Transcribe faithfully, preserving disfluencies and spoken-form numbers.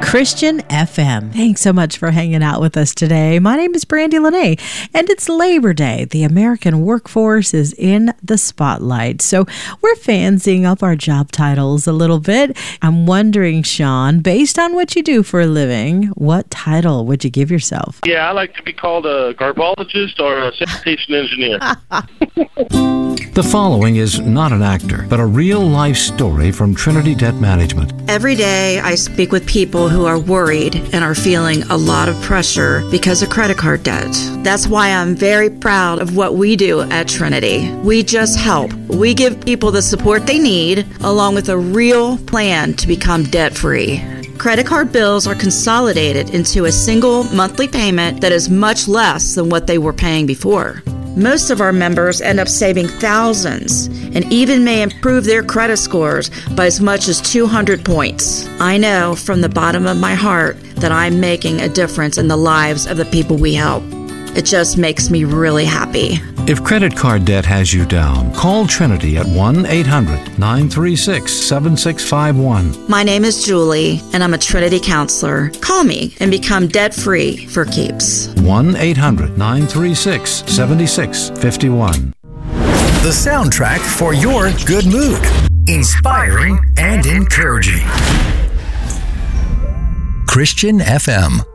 Christian F M. Thanks so much for hanging out with us today. My name is Brandy Lene, and it's Labor Day. The American workforce is in the spotlight, so we're fancying up our job titles a little bit. I'm wondering, Sean, based on what you do for a living, what title would you give yourself? Yeah, I like to be called a garbologist or a sanitation engineer. The following is not an actor, but a real-life story from Trinity Debt Management. Every day I speak with people who are worried and are feeling a lot of pressure because of credit card debt. That's why I'm very proud of what we do at Trinity. We just help. We give people the support they need, along with a real plan to become debt-free. Credit card bills are consolidated into a single monthly payment that is much less than what they were paying before. Most of our members end up saving thousands and even may improve their credit scores by as much as two hundred points. I know from the bottom of my heart that I'm making a difference in the lives of the people we help. It just makes me really happy. If credit card debt has you down, call Trinity at one eight hundred nine three six seven six five one. My name is Julie, and I'm a Trinity counselor. Call me and become debt-free for keeps. one eight hundred nine three six seven six five one. The soundtrack for your good mood. Inspiring and encouraging. Christian F M.